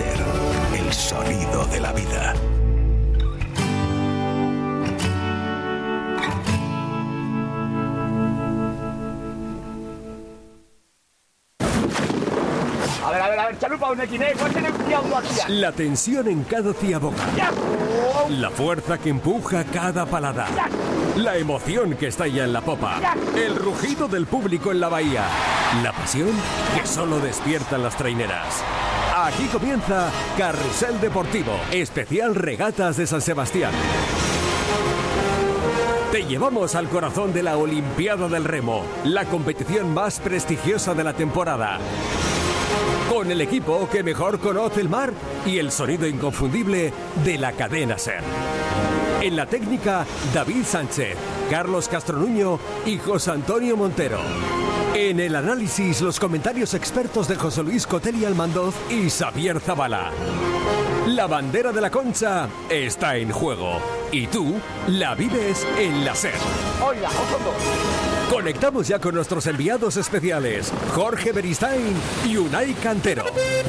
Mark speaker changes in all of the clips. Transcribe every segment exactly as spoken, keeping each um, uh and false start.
Speaker 1: Ser, el sonido de la vida.
Speaker 2: A ver, a ver, a ver, chalupa un equiné, ¿cuál tiene un diablo aquí?
Speaker 3: La tensión en cada ciaboca. La fuerza que empuja cada paladar. La emoción que estalla en la popa. El rugido del público en la bahía. La pasión que solo despiertan las traineras. Aquí comienza Carrusel Deportivo, especial Regatas de San Sebastián. Te llevamos al corazón de la Olimpiada del Remo, la competición más prestigiosa de la temporada. Con el equipo que mejor conoce el mar y el sonido inconfundible de la cadena SER. En la técnica, David Sánchez, Carlos Castronuño y José Antonio Montero. En el análisis, los comentarios expertos de José Luis Cotelli Almandoz y Xavier Zabala. La bandera de la Concha está en juego y tú la vives en la SER.
Speaker 2: Oiga, os
Speaker 3: Conectamos ya con nuestros enviados especiales, Jorge Beristain y Unai Cantero.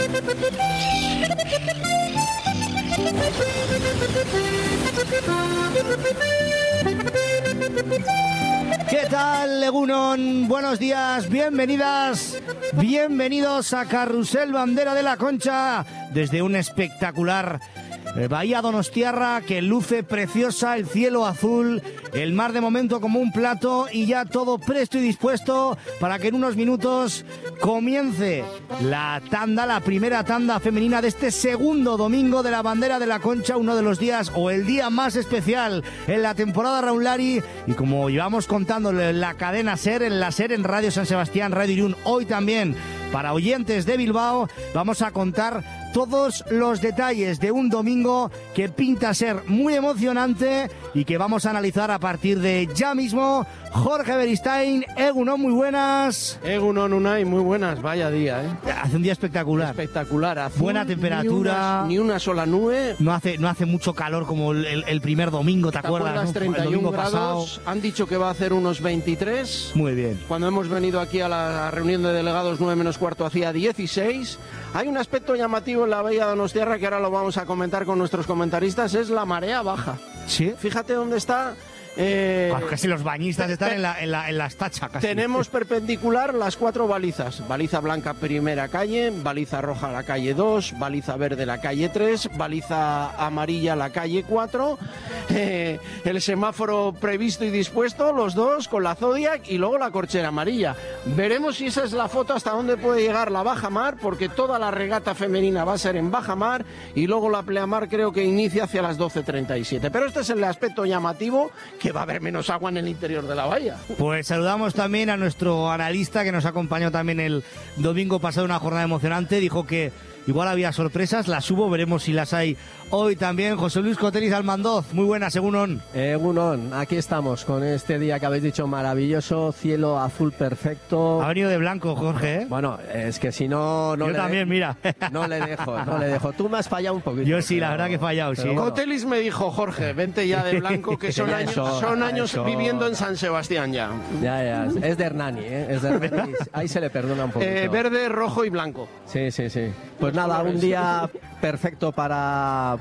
Speaker 4: ¿Qué tal, Egunon? Buenos días, bienvenidas, bienvenidos a Carrusel Bandera de la Concha, desde un espectacular Bahía Donostiarra que luce preciosa, el cielo azul, el mar de momento como un plato y ya todo presto y dispuesto para que en unos minutos comience la tanda, la primera tanda femenina de este segundo domingo de la Bandera de la Concha, uno de los días o el día más especial en la temporada Raulari, y como llevamos contándole en la cadena SER, en la SER, en Radio San Sebastián, Radio Irún, hoy también para oyentes de Bilbao, vamos a contar todos los detalles de un domingo que pinta ser muy emocionante y que vamos a analizar a partir de ya mismo. Jorge Beristain, Egunon, muy buenas.
Speaker 5: Egunon, Unai, muy buenas, vaya día, ¿eh?
Speaker 4: Hace un día espectacular.
Speaker 5: Espectacular, azul,
Speaker 4: buena temperatura.
Speaker 5: Ni una, ni una sola nube.
Speaker 4: No hace, no hace mucho calor como el, el, el primer domingo, ¿te, ¿Te acuerdas?
Speaker 5: acuerdas?
Speaker 4: ¿No?
Speaker 5: treinta y uno grados,
Speaker 4: pasado.
Speaker 5: Han dicho que va a hacer unos veintitrés.
Speaker 4: Muy bien.
Speaker 5: Cuando hemos venido aquí a la reunión de delegados nueve menos cuarto hacía dieciséis. Hay un aspecto llamativo en la Bahía Donostiarra que ahora lo vamos a comentar con nuestros comentaristas, es la marea baja.
Speaker 4: ¿Sí?
Speaker 5: Fíjate dónde está. Eh,
Speaker 4: ah, casi los bañistas están en la, en la, en la estacha casi.
Speaker 5: Tenemos perpendicular las cuatro balizas. Baliza blanca primera calle, baliza roja la calle dos, baliza verde la calle tres, baliza amarilla la calle cuatro, eh, el semáforo previsto y dispuesto, los dos con la Zodiac y luego la corchera amarilla. Veremos si esa es la foto hasta dónde puede llegar la bajamar, porque toda la regata femenina va a ser en bajamar y luego la pleamar creo que inicia hacia las doce treinta y siete. Pero este es el aspecto llamativo, que va a haber menos agua en el interior de la bahía.
Speaker 4: Pues saludamos también a nuestro analista que nos acompañó también el domingo pasado, una jornada emocionante. Dijo que igual había sorpresas, las hubo, veremos si las hay hoy también. José Luis Cotelli Almandoz, muy buenas, Egunon.
Speaker 6: Egunon, aquí estamos con este día que habéis dicho maravilloso, cielo azul perfecto.
Speaker 4: Ha venido de blanco, Jorge, ¿eh?
Speaker 6: Bueno, es que si no... no
Speaker 4: Yo
Speaker 6: le
Speaker 4: también,
Speaker 6: de...
Speaker 4: mira.
Speaker 6: No le dejo, no le dejo. Tú me has fallado un poquito.
Speaker 4: Yo sí,
Speaker 6: pero...
Speaker 4: la verdad que he fallado, sí.
Speaker 5: Bueno. Cotelis me dijo, Jorge, vente ya de blanco, que son años,
Speaker 6: Eso,
Speaker 5: son años
Speaker 6: eso.
Speaker 5: viviendo en San Sebastián ya.
Speaker 6: Ya, ya, es de Hernani, ¿eh? Es de Hernani. Ahí se le perdona un poquito.
Speaker 5: Eh, verde, rojo y blanco.
Speaker 6: Sí, sí, sí. Pues nada, un día perfecto para,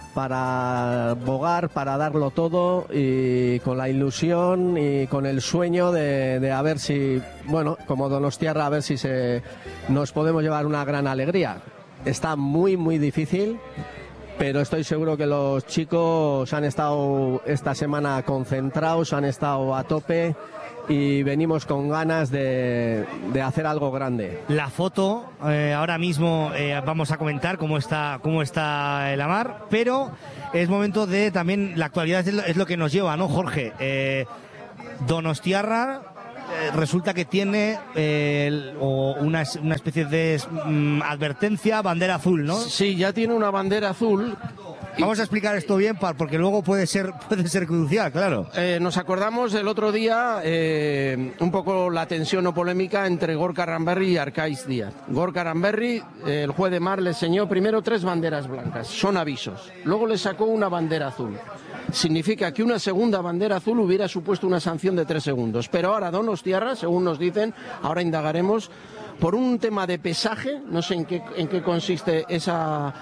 Speaker 6: para bogar, para darlo todo y con la ilusión y con el sueño de, de a ver si, bueno, como Donostiarra, a ver si se, nos podemos llevar una gran alegría. Está muy, muy difícil, pero estoy seguro que los chicos han estado esta semana concentrados, han estado a tope y venimos con ganas de, de hacer algo grande.
Speaker 4: La foto, eh, ahora mismo eh, vamos a comentar cómo está, cómo está la mar, pero es momento de también, la actualidad es lo, es lo que nos lleva, ¿no, Jorge? Eh, Donostiarra eh, resulta que tiene eh, o una, una especie de mm, advertencia, bandera azul, ¿no?
Speaker 5: Sí, ya tiene una bandera azul.
Speaker 4: Vamos a explicar esto bien, porque luego puede ser puede ser crucial, claro.
Speaker 5: Eh, nos acordamos del otro día eh, un poco la tensión o polémica entre Gorka Ramberri y Arcaiz Díaz. Gorka Ramberri, eh, el juez de mar, le enseñó primero tres banderas blancas, son avisos. Luego le sacó una bandera azul. Significa que una segunda bandera azul hubiera supuesto una sanción de tres segundos. Pero ahora Donostiarra, según nos dicen, ahora indagaremos, por un tema de pesaje, no sé en qué, en qué consiste esa...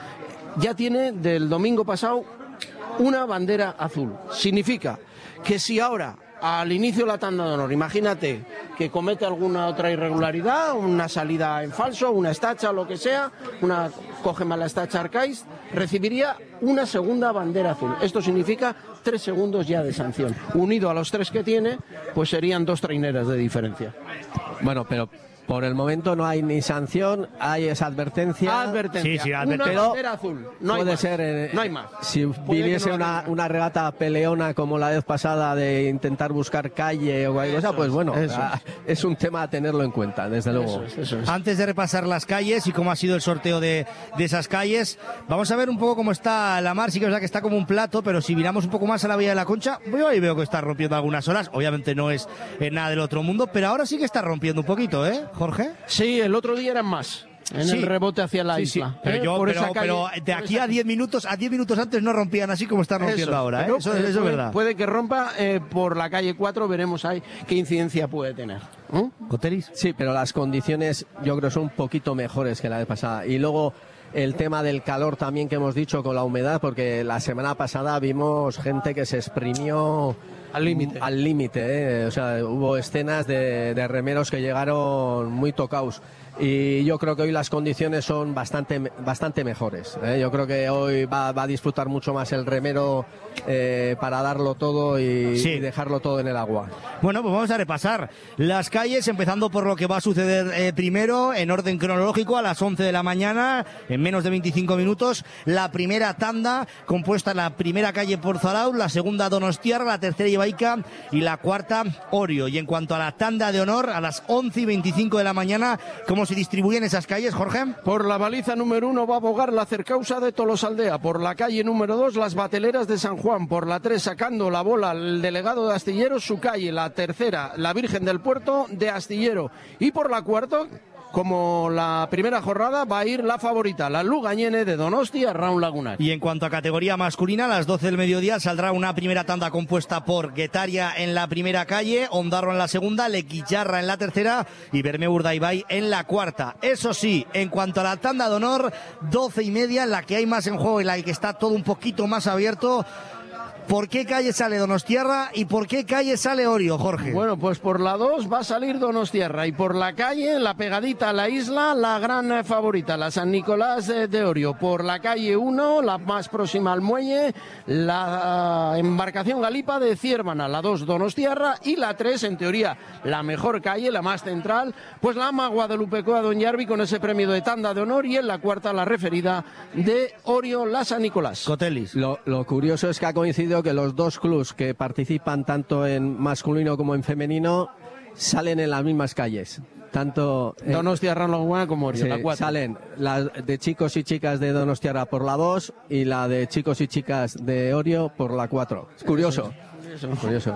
Speaker 5: ya tiene del domingo pasado una bandera azul. Significa que si ahora, al inicio de la tanda de honor, imagínate que comete alguna otra irregularidad, una salida en falso, una estacha o lo que sea, una coge mala estacha Arcaiz, recibiría una segunda bandera azul. Esto significa tres segundos ya de sanción. Unido a los tres que tiene, pues serían dos traineras de diferencia.
Speaker 6: Bueno, pero por el momento no hay ni sanción, hay esa advertencia.
Speaker 5: Advertencia.
Speaker 4: Sí, sí,
Speaker 5: una
Speaker 4: advertencia.
Speaker 5: bandera azul. No hay
Speaker 6: puede
Speaker 5: más.
Speaker 6: ser, eh,
Speaker 5: no hay más.
Speaker 6: Si
Speaker 5: Puede
Speaker 6: viviese
Speaker 5: que no
Speaker 6: una,
Speaker 5: haya.
Speaker 6: una regata peleona como la vez pasada de intentar buscar calle o cualquier cosa, pues bueno,
Speaker 5: eso
Speaker 6: ah, es un tema a tenerlo en cuenta, desde luego.
Speaker 5: Eso es, eso es.
Speaker 4: Antes de repasar las calles y cómo ha sido el sorteo de, de esas calles, vamos a ver un poco cómo está la mar. Sí que es verdad que está como un plato, pero si miramos un poco más a la Vía de la Concha, yo ahí veo que está rompiendo algunas olas. Obviamente no es eh, nada del otro mundo, pero ahora sí que está rompiendo un poquito, ¿eh, Jorge?
Speaker 5: Sí, el otro día eran más. En
Speaker 4: Sí.
Speaker 5: el rebote hacia la
Speaker 4: Sí, sí.
Speaker 5: isla.
Speaker 4: Pero,
Speaker 5: ¿eh?
Speaker 4: yo,
Speaker 5: Por
Speaker 4: pero,
Speaker 5: esa calle-
Speaker 4: pero de
Speaker 5: por
Speaker 4: aquí
Speaker 5: esa-
Speaker 4: a diez minutos, a diez minutos antes no rompían así como están rompiendo
Speaker 5: Eso,
Speaker 4: ahora, ¿eh?
Speaker 5: pero,
Speaker 4: Eso,
Speaker 5: eh,
Speaker 4: eso es
Speaker 5: puede,
Speaker 4: verdad.
Speaker 5: Puede que rompa eh, por la calle cuatro, veremos ahí qué incidencia puede tener. ¿eh?
Speaker 4: ¿Coteris?
Speaker 6: Sí, pero las condiciones yo creo son un poquito mejores que la vez pasada. Y luego el tema del calor también que hemos dicho con la humedad, porque la semana pasada vimos gente que se exprimió
Speaker 5: Al límite.
Speaker 6: Al límite, ¿eh? O sea, hubo escenas de, de remeros que llegaron muy tocados. Y yo creo que hoy las condiciones son bastante bastante mejores, ¿eh? Yo creo que hoy va, va a disfrutar mucho más el remero eh, para darlo todo y,
Speaker 4: Sí.
Speaker 6: y dejarlo todo en el agua.
Speaker 4: Bueno, pues vamos a repasar las calles, empezando por lo que va a suceder eh, primero, en orden cronológico, a las once de la mañana, en menos de veinticinco minutos, la primera tanda, compuesta en la primera calle por Zarauz, la segunda Donostiarra, la tercera Ibaica y la cuarta Orio. Y en cuanto a la tanda de honor, a las once y veinticinco de la mañana, ¿cómo se distribuyen esas calles, Jorge?
Speaker 5: Por la baliza número uno va a abogar la Cercausa de Tolosaldea. Por la calle número dos, las Bateleras de San Juan. Por la tres, sacando la bola el delegado de Astillero, su calle. La tercera, la Virgen del Puerto de Astillero. Y por la cuarta, como la primera jornada, va a ir la favorita, la Lugañene de Donostia, Raúl Lagunar.
Speaker 4: Y en cuanto a categoría masculina, a las doce del mediodía saldrá una primera tanda compuesta por Guetaria en la primera calle, Ondarro en la segunda, Lequillarra en la tercera y Bermeo Urdaibai en la cuarta. Eso sí, en cuanto a la tanda de honor, doce y media, en la que hay más en juego, en la que está todo un poquito más abierto. ¿Por qué calle sale Donostiarra y por qué calle sale Orio, Jorge?
Speaker 5: Bueno, pues por la dos va a salir Donostiarra y por la calle, la pegadita a la isla, la gran eh, favorita, la San Nicolás de, de Orio. Por la calle uno, la más próxima al muelle, la eh, embarcación Galipa de Ciérvana, la dos Donostiarra y la tres, en teoría, la mejor calle, la más central, pues la ama Guadalupecoa Don Yarbi con ese premio de tanda de honor y en la cuarta la referida de Orio, la San Nicolás.
Speaker 4: Cotelis.
Speaker 6: Lo, lo curioso es que ha coincidido que los dos clubs que participan tanto en masculino como en femenino salen en las mismas calles. Tanto eh,
Speaker 5: Donostiarra, Laguana como Orio,
Speaker 6: sí,
Speaker 5: la cuatro.
Speaker 6: salen las de chicos y chicas de Donostiarra por la dos y la de chicos y chicas de Orio por la cuatro. Es curioso. Curioso.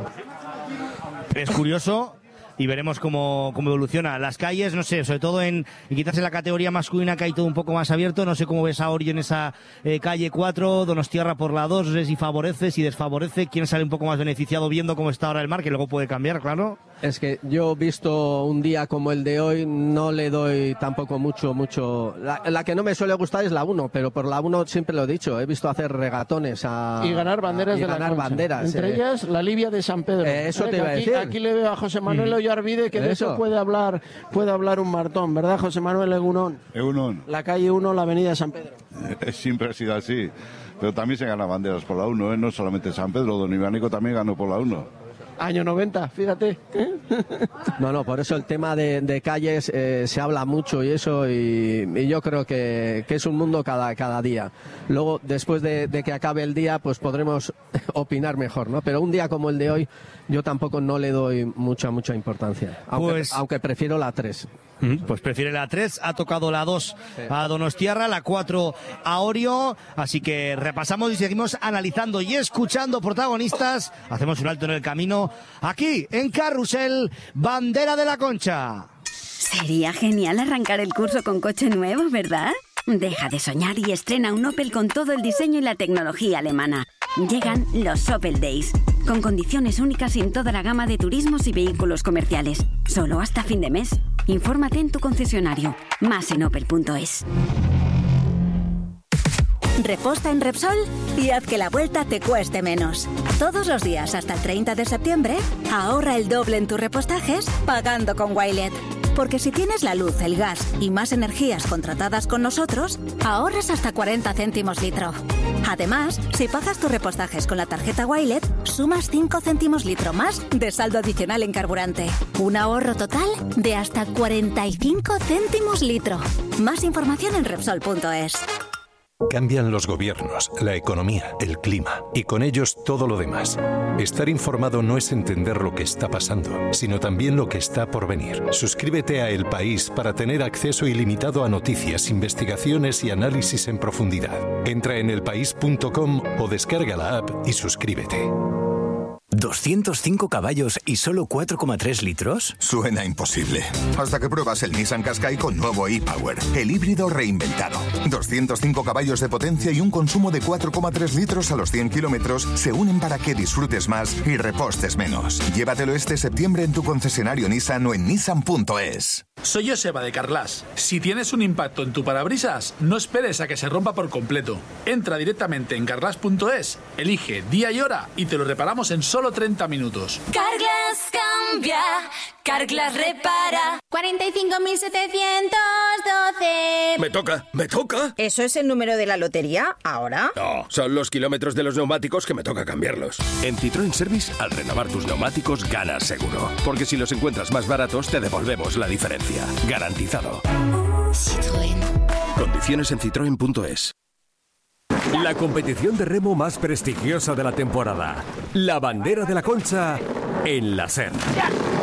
Speaker 4: Es curioso. Y veremos cómo, cómo evoluciona. Las calles, no sé, sobre todo en, y quizás en la categoría masculina que hay todo un poco más abierto. No sé cómo ves a Orio en esa eh, calle cuatro, Donostiarra por la dos, no sé si favorece, si desfavorece, quién sale un poco más beneficiado viendo cómo está ahora el mar, que luego puede cambiar, claro.
Speaker 6: Es que yo, visto un día como el de hoy, no le doy tampoco mucho, mucho... La, la que no me suele gustar es la uno, pero por la uno siempre lo he dicho, he visto hacer regatones a...
Speaker 5: Y ganar banderas
Speaker 6: y
Speaker 5: de la
Speaker 6: ganar
Speaker 5: Concha.
Speaker 6: banderas.
Speaker 5: Entre
Speaker 6: eh.
Speaker 5: ellas, la Livia de San Pedro.
Speaker 6: Eh, eso
Speaker 5: Eh,
Speaker 6: te
Speaker 5: que
Speaker 6: iba a
Speaker 5: aquí,
Speaker 6: decir.
Speaker 5: Aquí le veo a José Manuel
Speaker 6: Mm.
Speaker 5: Ollarvide que de eso,
Speaker 6: Eso.
Speaker 5: puede hablar puede hablar un martón, ¿verdad, José Manuel Egunón?
Speaker 7: Egunon.
Speaker 5: La calle uno, la avenida San Pedro.
Speaker 7: Eh, Siempre ha sido así. Pero también se ganan banderas por la uno, ¿eh? No solamente San Pedro, Don Ibánico también ganó por la uno.
Speaker 5: Año noventa, fíjate. ¿eh?
Speaker 6: No, no, por eso el tema de, de calles eh, se habla mucho y eso, y, y yo creo que, que es un mundo cada, cada día. Luego, después de, de que acabe el día, pues podremos opinar mejor, ¿no? Pero un día como el de hoy, yo tampoco no le doy mucha, mucha importancia. Aunque,
Speaker 4: Pues-
Speaker 6: aunque prefiero la tres.
Speaker 4: Pues prefiere la tres, ha tocado la dos a Donostiarra, la cuatro a Orio, así que repasamos y seguimos analizando y escuchando protagonistas. Hacemos un alto en el camino aquí en Carrusel, Bandera de la Concha.
Speaker 8: Sería genial arrancar el curso con coche nuevo, ¿verdad? Deja de soñar y estrena un Opel con todo el diseño y la tecnología alemana. Llegan los Opel Days, con condiciones únicas en toda la gama de turismos y vehículos comerciales. Solo hasta fin de mes. Infórmate en tu concesionario. Más en opel punto es.
Speaker 9: Reposta en Repsol y haz que la vuelta te cueste menos. Todos los días hasta el treinta de septiembre, ahorra el doble en tus repostajes pagando con Wilet. Porque si tienes la luz, el gas y más energías contratadas con nosotros, ahorras hasta cuarenta céntimos litro. Además, si pagas tus repostajes con la tarjeta Wilet, sumas cinco céntimos litro más de saldo adicional en carburante. Un ahorro total de hasta cuarenta y cinco céntimos litro. Más información en Repsol punto es.
Speaker 10: Cambian los gobiernos, la economía, el clima y con ellos todo lo demás. Estar informado no es entender lo que está pasando, sino también lo que está por venir. Suscríbete a El País para tener acceso ilimitado a noticias, investigaciones y análisis en profundidad. Entra en el país punto com o descarga la app y suscríbete.
Speaker 11: ¿doscientos cinco caballos y solo cuatro coma tres litros?
Speaker 12: Suena imposible. Hasta que pruebas el Nissan Qashqai con nuevo e-Power, el híbrido reinventado. doscientos cinco caballos de potencia y un consumo de cuatro coma tres litros a los cien kilómetros se unen para que disfrutes más y repostes menos. Llévatelo este septiembre en tu concesionario Nissan o en nissan punto es.
Speaker 13: Soy Joseba de Carglass. Si tienes un impacto en tu parabrisas, no esperes a que se rompa por completo. Entra directamente en carglass punto es, elige día y hora y te lo reparamos en solo treinta minutos.
Speaker 14: Carglass cambia, Carglass repara. cuarenta y cinco mil setecientos doce.
Speaker 15: Me toca, me toca.
Speaker 16: ¿Eso es el número de la lotería ahora?
Speaker 15: No, son los kilómetros de los neumáticos que me toca cambiarlos.
Speaker 3: En Citroën Service, al renovar tus neumáticos, ganas seguro. Porque si los encuentras más baratos, te devolvemos la diferencia. Garantizado.
Speaker 14: Citroën.
Speaker 3: Condiciones en citroen punto es. La competición de remo más prestigiosa de la temporada. La Bandera de la Concha en la SER.